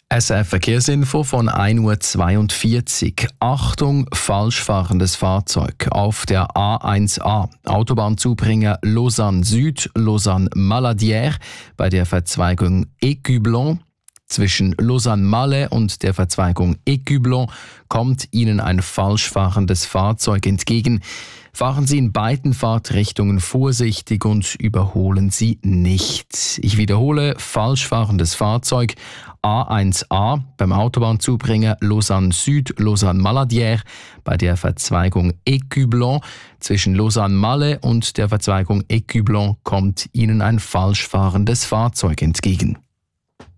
SRF Verkehrsinfo von 1:42 Uhr. Achtung, falsch fahrendes Fahrzeug auf der A1A. Autobahnzubringer Lausanne Süd, Lausanne Maladière bei der Verzweigung Écublens. Zwischen Lausanne-Malais und der Verzweigung Écublens kommt Ihnen ein falsch fahrendes Fahrzeug entgegen. Fahren Sie in beiden Fahrtrichtungen vorsichtig und überholen Sie nicht. Ich wiederhole, falsch fahrendes Fahrzeug A1A beim Autobahnzubringer Lausanne Süd, Lausanne Maladière bei der Verzweigung Écublens. Zwischen Lausanne-Malais und der Verzweigung Écublens kommt Ihnen ein falsch fahrendes Fahrzeug entgegen.